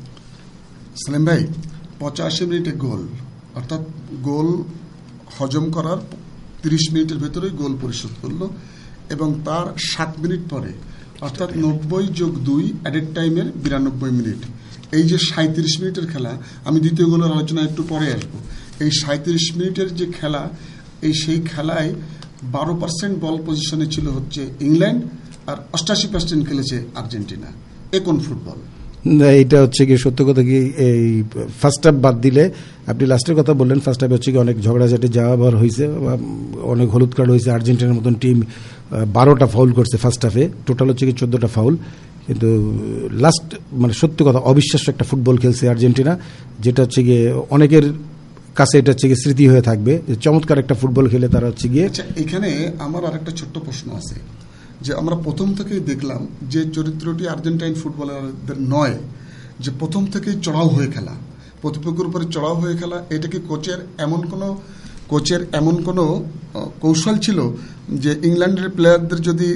সালেম ভাই, পঁচাশি মিনিটে গোল, অর্থাৎ গোল হজম করার তিরিশ মিনিটের ভেতরেই গোল পরিশোধ করলো, এবং তার সাত মিনিট পরে অর্থাৎ নব্বই যোগ দুই অ্যাডেড টাইমের বিরানব্বই মিনিট, এই যে সাঁত্রিশ মিনিটের খেলা, আমি দ্বিতীয় গোলের আলোচনা একটু পরে আসবো। এই সাঁত্রিশ মিনিটের যে খেলা, এই সেই খেলায় বারো পার্সেন্ট বল পজিশনে ছিল হচ্ছে ইংল্যান্ড, আর অষ্টাশি পার্সেন্ট খেলেছে আর্জেন্টিনা। এ কোন ফুটবল? এইটা হচ্ছে কি সত্য কথা কি, এই ফার্স্ট হাফ বাদ দিলে, আপনি লাস্টের কথা বললেন, ফার্স্ট হাফে হচ্ছে কি অনেক ঝগড়াঝাটি যাওয়াবার হয়েছে, অনেক হলুদ কার্ড হয়েছে। আর্জেন্টিনার মতন টিম বারোটা ফাউল করছে ফার্স্ট হাফে, টোটাল হচ্ছে কি চোদ্দটা ফাউল। কিন্তু লাস্ট মানে সত্যি কথা অবিশ্বাস্য একটা ফুটবল খেলছে আর্জেন্টিনা, যেটা হচ্ছে গিয়ে অনেকের কাছে এটা হচ্ছে গিয়ে স্মৃতি হয়ে থাকবে, চমৎকার একটা ফুটবল খেলে তারা হচ্ছে গিয়ে। আচ্ছা, এখানে আমার আর একটা ছোট্ট প্রশ্ন আছে, যে আমরা প্রথম থেকেই দেখলাম যে চরিত্রটি আর্জেন্টাইন ফুটবলারদের নয়, যে প্রথম থেকেই চড়াও হয়ে খেলা, প্রতিপক্ষের উপরে চড়াও হয়ে খেলা। এটা কি কোচের এমন কোনো কোচের এমন কোনো কৌশল ছিল যে ইংল্যান্ডের প্লেয়ারদের যদি,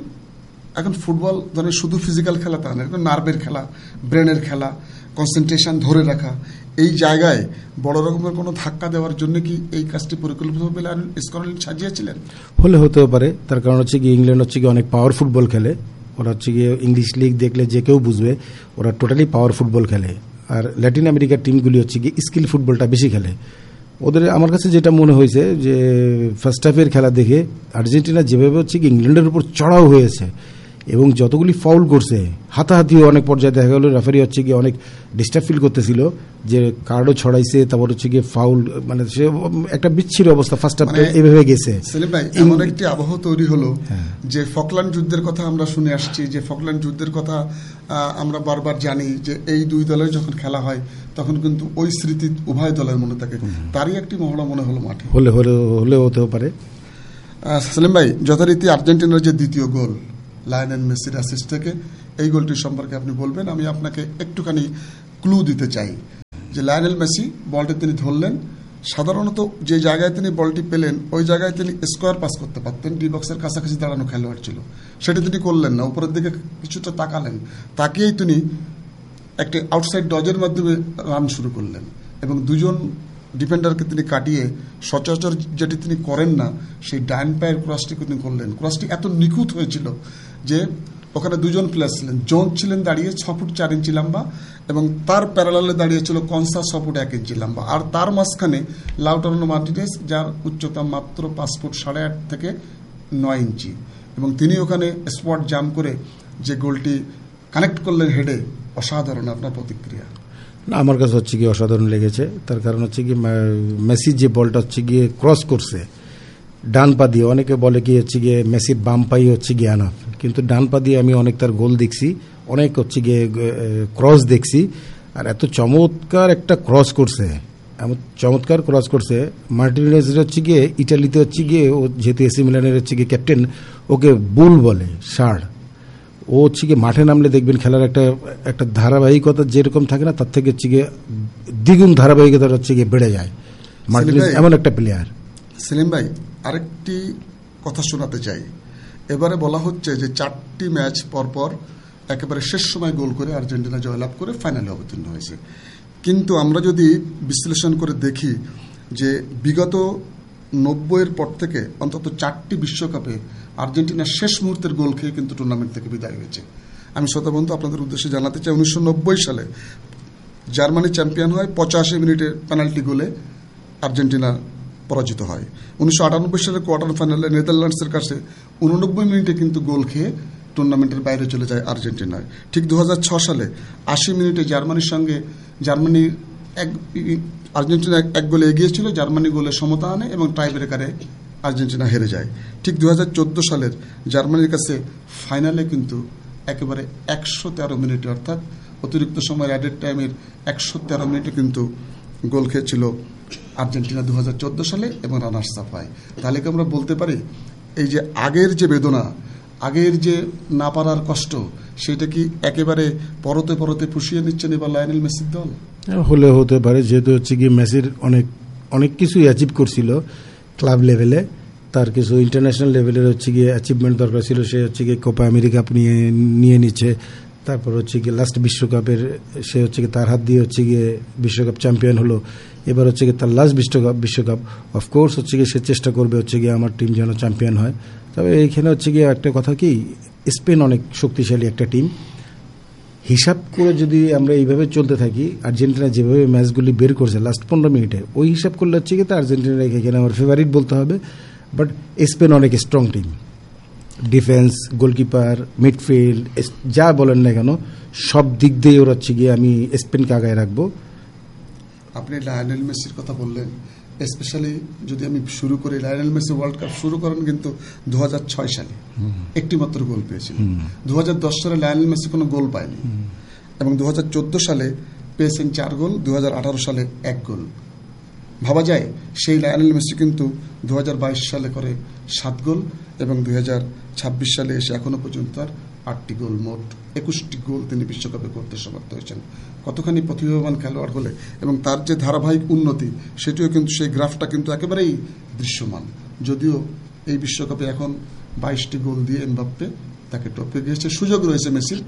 এখন ফুটবল ধরেন শুধু ফিজিক্যাল খেলা তা না, একটা নার্ভের খেলা, ব্রেনের খেলা, কনসেন্ট্রেশন ধরে রাখা, এই জায়গায় বড় রকমের কোনো ধাক্কা দেওয়ার জন্য কি এই কাজটি পরিকল্পিতভাবে স্কটল্যান্ড সাজিয়েছিলেন? হলে হতেও পারে, তার কারণ হচ্ছে কি ইংল্যান্ড হচ্ছে কি অনেক পাওয়ার ফুটবল খেলে, ওরা হচ্ছে গিয়ে ইংলিশ লিগ দেখলে যে কেউ বুঝবে ওরা টোটালি পাওয়ার ফুটবল খেলে, আর ল্যাটিন আমেরিকার টিমগুলি হচ্ছে গিয়ে স্কিল ফুটবলটা বেশি খেলে। ওদের আমার কাছে যেটা মনে হয়েছে যে ফার্স্ট হাফের খেলা দেখে আর্জেন্টিনা যেভাবে হচ্ছে কি ইংল্যান্ডের উপর চড়াও হয়েছে, এবং যতগুলি ফাউল করছে, হাতাহাতিও অনেক পর্যায়ে দেখা গেল, রেফারি হচ্ছে গিয়ে অনেক ডিস্টার্ব ফিল করতেছিল, যে কার্ডও ছড়াইছে, তারপর হচ্ছে গিয়ে ফাউল, মানে সে একটা বিচ্ছিন্ন অবস্থা ফার্স্ট হাফে এভাবে গেছে। সেলিম ভাই, এমন একটি আবহ তৈরি হলো যে ফকল্যান্ড যুদ্ধের কথা আমরা শুনে আসছি, যে ফকল্যান্ড যুদ্ধের কথা আমরা বারবার জানি, যে এই দুই দলের যখন খেলা হয় তখন কিন্তু ওই স্মৃতি উভয় দলের মনে থাকে, তারই একটি মহড়া মনে হলো মাঠে। হলে হলে হলেও হতেও পারে। সেলিম ভাই, যথারীতি আর্জেন্টিনার যে দ্বিতীয় গোল লায়নেল মেসির অ্যাসিস্ট থেকে, এই গোলটির সম্পর্কে আপনি বলবেন। আমি আপনাকে একটুখানি ক্লু দিতে চাই যে লায়নেল মেসি বলটি তিনি ধরলেন, সাধারণত যে জায়গায় তিনি বলটি পেলেন ওই জায়গায় তিনি স্কোয়ার পাস করতে পারতেন, ডি বক্সের কাছাকাছি দাঁড়ানো খেলোয়াড় ছিল, সেটা তিনি করলেন না, উপরের দিকে কিছুটা তাকালেন, তাকিয়েই তিনি একটি আউটসাইড ডজের মাধ্যমে রান শুরু করলেন, এবং দুজন ডিফেন্ডারকে তিনি কাটিয়ে সচরাচর যেটি তিনি করেন না, সেই ডান পায়ের ক্রসটি তিনি করলেন। ক্রসটি এত নিখুঁত হয়েছিল যে ওখানে দুজন প্লেয়ার ছিলেন, জোন্স ছিলেন দাঁড়িয়ে ছ ফুট চার ইঞ্চি লম্বা, এবং তার প্যারালালে দাঁড়িয়েছিল কনসা ছ ফুট এক ইঞ্চি লম্বা, আর তার মাঝখানে লাউটারো মার্টিনেজ, যার উচ্চতা মাত্র পাঁচ ফুট সাড়ে আট থেকে নয় ইঞ্চি, এবং তিনি ওখানে স্পট জাম করে যে গোলটি কানেক্ট করলেন হেডে। অসাধারণ। আপনার প্রতিক্রিয়া? আমার কাছে হচ্ছে গিয়ে অসাধারণ লেগেছে, তার কারণ হচ্ছে কি মেসি যে বলটা হচ্ছে গিয়ে ক্রস করছে ডান পা দিয়ে, অনেকে বলে কি হচ্ছে গিয়ে মেসির বাম পাই হচ্ছে গিয়ে আনাফ, কিন্তু ডান পা দিয়ে আমি অনেক তার গোল দেখছি, অনেক হচ্ছে গিয়ে ক্রস দেখছি, আর এত চমৎকার একটা ক্রস করছে, এমন চমৎকার ক্রস করছে। মার্টিনেজ হচ্ছে গিয়ে ইটালিতে হচ্ছে গিয়ে ও যেহেতু এসি মিলানের হচ্ছে গিয়ে ক্যাপ্টেন, ওকে বুল বলে, ষাঁড়, ও হচ্ছে গিয়ে মাঠে নামলে দেখবেন খেলার একটা একটা ধারাবাহিকতা যেরকম থাকে না, তার থেকে হচ্ছে গিয়ে দ্বিগুণ ধারাবাহিকতা হচ্ছে গিয়ে বেড়ে যায়। মার্টিনেজ এমন একটা প্লেয়ার। সেলিম ভাই, আরেকটি কথা শোনাতে চাই। এবারে বলা হচ্ছে যে চারটি ম্যাচ পরপর একেবারে শেষ সময় গোল করে আর্জেন্টিনা জয়লাভ করে ফাইনালে অবতীর্ণ হয়েছে। কিন্তু আমরা যদি বিশ্লেষণ করে দেখি যে বিগত নব্বইয়ের পর থেকে অন্তত চারটি বিশ্বকাপে আর্জেন্টিনা শেষ মুহূর্তের গোল খেয়ে কিন্তু টুর্নামেন্ট থেকে বিদায় হয়েছে। আমি শ্রোতা বন্ধু আপনাদের উদ্দেশ্যে জানাতে চাই, উনিশশো নব্বই সালে জার্মানি চ্যাম্পিয়ন হয়, পঁচাশি মিনিটের পেনাল্টি গোলে আর্জেন্টিনা পরাজিত হয়। উনিশশো আটানব্বই সালে কোয়ার্টার ফাইনালে নেদারল্যান্ডসের কাছে উননব্বই মিনিটে কিন্তু গোল খেয়ে টুর্নামেন্টের বাইরে চলে যায় আর্জেন্টিনায়। ঠিক দু হাজার ছয় সালে আশি মিনিটে জার্মানির সঙ্গে জার্মানির এক আর্জেন্টিনা এক গোলে এগিয়েছিল, জার্মানি গোলে সমতা আনে এবং টাই ব্রেকারে আর্জেন্টিনা হেরে যায়। ঠিক দু হাজার চোদ্দ সালের জার্মানির কাছে ফাইনালে কিন্তু একেবারে একশো তেরো মিনিটে অর্থাৎ অতিরিক্ত সময় অ্যাডেড টাইমের একশো তেরো মিনিটে কিন্তু গোল খেয়েছিল আর্জেন্টিনা দু হাজার চোদ্দ সালে এবং রানার্স আপ হয়। তাহলে কি আমরা বলতে পারি এই যে আগের যে বেদনা, আগের যে না পারার কষ্ট, সেটা কি একেবারে পরতে পরতে পুষিয়ে নিচ্ছেন এবার লায়নেল মেসির দল? হলে হতে পারে, যেহেতু হচ্ছে কি মেসির অনেক অনেক কিছুই অ্যাচিভ করছিল ক্লাব লেভেলে, তার কিছু ইন্টারন্যাশনাল লেভেলের হচ্ছে গিয়ে অ্যাচিভমেন্ট দরকার ছিল, সে হচ্ছে গিয়ে কোপা আমেরিকা নিয়ে নিয়ে নিচ্ছে। তারপর হচ্ছে গিয়ে লাস্ট বিশ্বকাপের সে হচ্ছে গিয়ে তার হাত দিয়ে হচ্ছে গিয়ে বিশ্বকাপ চ্যাম্পিয়ন হলো। এবার হচ্ছে গিয়ে তার লাস্ট বিশ্বকাপ বিশ্বকাপ অফকোর্স হচ্ছে গিয়ে সে চেষ্টা করবে হচ্ছে গিয়ে আমার টিম যেন চ্যাম্পিয়ন হয়। তবে এইখানে হচ্ছে গিয়ে একটা কথা কি, স্পেন অনেক শক্তিশালী একটা টিম। হিসাব করে যদি আমরা এইভাবে চলতে থাকি, আর্জেন্টিনা যেভাবে ম্যাচগুলি বের করছে লাস্ট পনেরো মিনিটে, ওই হিসাব করলে হচ্ছে গিয়ে তো আর্জেন্টিনা এখানে আমার ফেভারিট বলতে হবে। বাট স্পেন অনেক strong team, defence, goalkeeper, midfield, যা বলেন না কেন সব দিক দিয়ে ওরা হচ্ছে গিয়ে আমি স্পেনকে আগায় রাখবো। আপনি লায়নেল মেসির কথা বললেন, স্পেশালি যদি আমি শুরু করি, লায়নেল মেসি ওয়ার্ল্ড কাপ শুরু করেন কিন্তু দু হাজার ছয় সালে একটি মাত্র গোল পেয়েছিলেন। দু হাজার দশ সালে লায়নেল মেসি কোনো গোল পায়নি এবং দু হাজার চোদ্দ সালে পেয়েছেন চার গোল, দু হাজার আঠারো সালে এক গোল। ভাবা যায় সেই লায়নেল মেসি কিন্তু দু হাজার বাইশ সালে করে সাত গোল এবং দুই হাজার ছাব্বিশ সালে এসে এখনো পর্যন্ত তার আটটি গোল, মোট একুশটি গোল তিনি বিশ্বকাপে করতে সমর্থ হয়েছেন। কতখানি প্রতিভাবান খেলোয়াড় হলে, এবং তার যে ধারাবাহিক উন্নতি সেটিও কিন্তু সেই গ্রাফটা কিন্তু একেবারেই দৃশ্যমান। যদিও এই বিশ্বকাপে এখন বাইশটি গোল দিয়ে এমবাপ্পে তাকে টপকে গিয়েছে, সুযোগ রয়েছে মেসির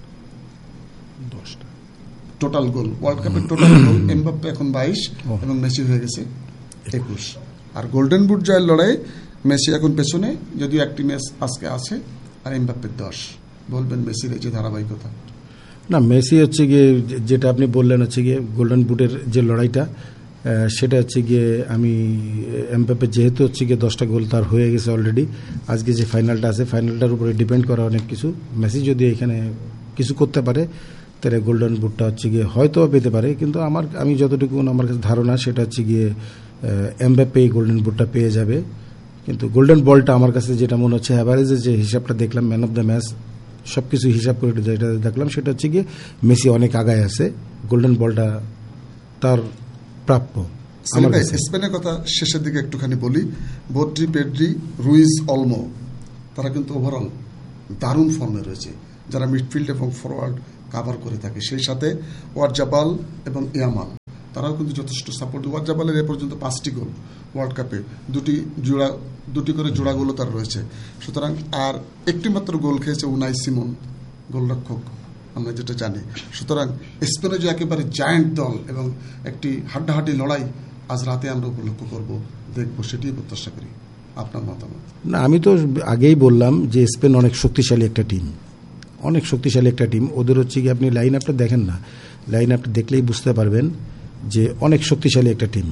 দশটা টোটাল গোল, ওয়ার্ল্ড কাপের টোটাল গোল এমবাপ্পে এখন বাইশ এবং মেসি হয়ে গেছে একুশ। আর গোল্ডেন বুট জয়ের লড়াই মেসি এখন পেছনে, যদিও একটি ম্যাচ আজকে আছে, আর এমবাপ্পের দশ। বলবেন মেসির এই যে ধারাবাহিকতা? না, মেসি হচ্ছে গিয়ে যেটা আপনি বললেন হচ্ছে গিয়ে গোল্ডেন বুটের যে লড়াইটা, সেটা হচ্ছে গিয়ে আমি এমবাপ্পে যেহেতু হচ্ছে গিয়ে দশটা গোল তার হয়ে গেছে অলরেডি, আজকে যে ফাইনালটা আছে ফাইনালটার উপরে ডিপেন্ড করা অনেক কিছু। মেসি যদি এখানে কিছু করতে পারে তাহলে গোল্ডেন বুটটা হচ্ছে গিয়ে হয়তো পেতে পারে, কিন্তু আমার আমি যতটুকু আমার কাছে ধারণা সেটা হচ্ছে গিয়ে এমবাপ্পে গোল্ডেন বুটটা পেয়ে যাবে। কিন্তু গোল্ডেন বলটা আমার কাছে যেটা মনে হচ্ছে, অ্যাভারেজে যে হিসাবটা দেখলাম, ম্যান অফ দ্য ম্যাচ সব কিছু হিসাব করে যেটা দেখলাম, সেটা হচ্ছে গিয়ে মেসি অনেক আগায় আছে, গোল্ডেন বলটা তার প্রাপ্য। স্পেনের কথা শেষের দিকে একটুখানি বলি। বদ্রি, পেড্রি, রুইজ, অলমো তারা কিন্তু ওভারঅল দারুণ ফর্মে রয়েছে, যারা মিডফিল্ড এবং ফরওয়ার্ড কাভার করে থাকে। সেই সাথে ওয়ারজাবাল এবং ইয়ামাল তারাও কিন্তু যথেষ্ট সাপোর্ট। ওয়ারজাবালের এ পর্যন্ত পাঁচটি গোল ওয়ার্ল্ড কাপে, দুটি জোড়া দুটি করে জোড়া গোলও তার রয়েছে। সুতরাং আর একটি মাত্র গোল খেয়েছে উনাই সিমন, গোলরক্ষক, আমরা যেটা জানি। সুতরাং স্পেনের যে একেবারে জায়ান্ট দল এবং একটি হাড্ডাহাড্ডি লড়াই আজ রাতে আমরা উপলক্ষ করব, দেখব, সেটি প্রত্যাশা করি। আপনার মতামত? না, আমি তো আগেই বললাম যে স্পেন অনেক শক্তিশালী একটা টিম, অনেক শক্তিশালী একটা টিম। ওদের হচ্ছে কি আপনি লাইন আপটা দেখেন না, লাইন আপটা দেখলেই বুঝতে পারবেন যে অনেক শক্তিশালী একটা টিম।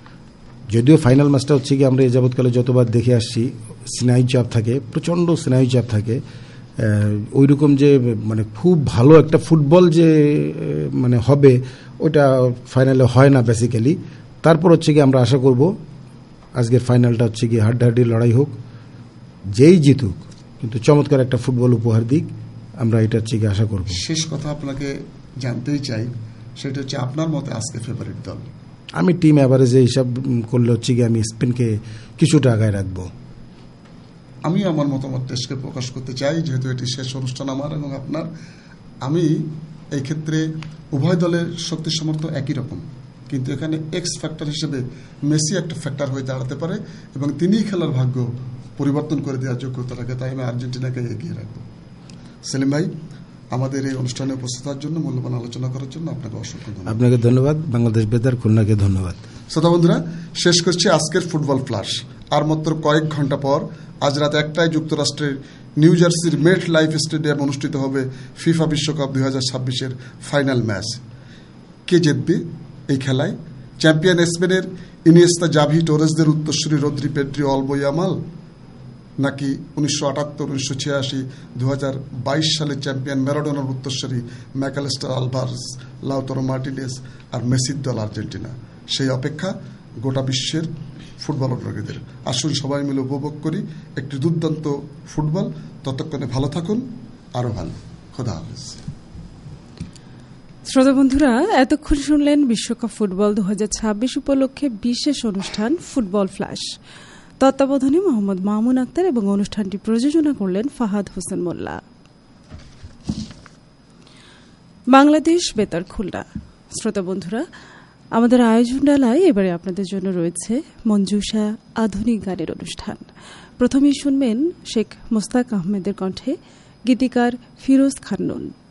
যদিও ফাইনাল ম্যাচটা হচ্ছে কি আমরা এ যাবৎকালে যতবার দেখে আসছি, স্নায়ু চাপ থাকে, প্রচণ্ড স্নায়ু চাপ থাকে। ওই রকম যে মানে খুব ভালো একটা ফুটবল যে মানে হবে ওটা ফাইনালে হয় না বেসিক্যালি। তারপর হচ্ছে কি আমরা আশা করব আজকের ফাইনালটা হচ্ছে কি হাড্ডাহাড্ডি লড়াই হোক, যেই জিতুক কিন্তু চমৎকার একটা ফুটবল উপহার দিক, আমরা এটা হচ্ছে কি আশা করব। শেষ কথা আপনাকে জানতেই চাই, সেটা হচ্ছে আপনার মতে আজকে ফেভারিট দল? আমি টিম অ্যাভারেজে হিসাব করলে হচ্ছে কি আমি স্পেনকে কিছুটা আগায় রাখবো। আমি আমার মতামত দেশকে প্রকাশ করতে চাই, যেহেতু এটি শেষ অনুষ্ঠান আমার এবং আপনার। আমি এই ক্ষেত্রে উভয় দলের শক্তি সামর্থ্য একই রকম, কিন্তু এখানে এক্স ফ্যাক্টর হিসেবে মেসি একটা ফ্যাক্টর হয়ে দাঁড়াতে পারে এবং তিনিই খেলার ভাগ্য পরিবর্তন করে দেওয়ার যোগ্যতা রাখে। তাই আমি আর্জেন্টিনাকে এগিয়ে রাখবো। সেলিম ভাই, আমাদের এই অনুষ্ঠানে উপস্থিত হওয়ার জন্য, মূল্যবান আলোচনা করার জন্য আপনাকে অসংখ্য ধন্যবাদ। আপনাকে ধন্যবাদ। বাংলাদেশ বেতার খুলনাকে ধন্যবাদ। শ্রোতা বন্ধুরা, শেষ করছি আজকের ফুটবল ফ্লাশ। আর মাত্র কয়েক ঘন্টা পর আজ রাত একটায় যুক্তরাষ্ট্রের নিউ জার্সির মেট লাইফ স্টেডিয়াম অনুষ্ঠিত হবে ফিফা বিশ্বকাপ দুই হাজার ছাব্বিশের ফাইনাল ম্যাচ। কে জিতবে এই খেলায়? চ্যাম্পিয়ন স্পেনের ইনিয়েস্তা, জাভি, টোরেসদের উত্তরসূরি রদ্রি, পেড্রি, অলবো, ইয়ামাল, নাকি উনিশশো আটাত্তর উনিশশো ছিয়াশি দু হাজার বাইশ সালের চ্যাম্পিয়ন ম্যারাডোনার উত্তরসূরি ম্যাকালিস্টার, আলভারেজ, লাউতারো মার্টিনেজ আর মেসির দল আর্জেন্টিনা? সেই অপেক্ষা গোটা বিশ্বের ফুটবল অনুরাগীদের। আসুন সবাই মিলে উপভোগ করি একটি দুর্দান্ত ফুটবল। ততক্ষণে ভালো থাকুন, আরো ভালো। খোদা হাফেজ। শ্রোতা বন্ধুরা, এতক্ষণ শুনলেন বিশ্বকাপ ফুটবল দু হাজার ছাব্বিশ উপলক্ষে বিশেষ অনুষ্ঠান ফুটবল ফ্ল্যাশ। তত্ত্বাবধানে মোহাম্মদ মামুন আক্তার এবং অনুষ্ঠানটি প্রযোজনা করলেন ফাহাদ হোসেন মোল্লা। বাংলাদেশ বেতার খুলনা। শ্রোতা বন্ধুরা, আমাদের আয়োজন ডালায় এবারে আপনাদের জন্য রয়েছে মঞ্জুষা আধুনিক গানের অনুষ্ঠান। প্রথমেই শুনবেন শেখ মোস্তাক আহমেদের কণ্ঠে গীতিকার ফিরোজ খান নুন।